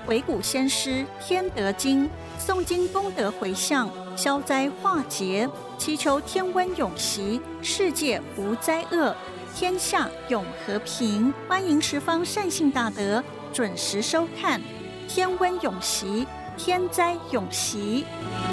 回古先师天德经，诵经功德回向，消灾化劫，祈求天温永息，世界无灾厄，天下永和平。欢迎十方善信大德准时收看天温永息，天灾永息。